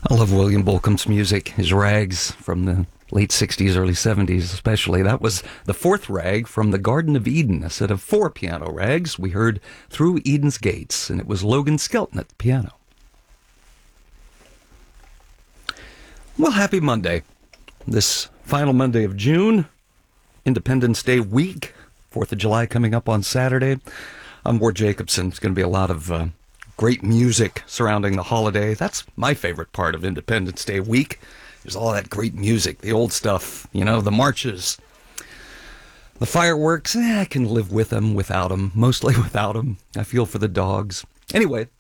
I love William Bolcom's music, his rags from the late 60s, early 70s especially. That was the fourth rag from the Garden of Eden, a set of four piano rags we heard Through Eden's Gates, and it was Logan Skelton at the piano. Well, happy Monday. This final Monday of June, Independence Day week, 4th of July coming up on Saturday. I'm Ward Jacobson. It's going to be a lot of great music surrounding the holiday. That's my favorite part of Independence Day week. There's all that great music, the old stuff, you know, the marches, the fireworks. I can live with them, without them, mostly without them. I feel for the dogs. Anyway,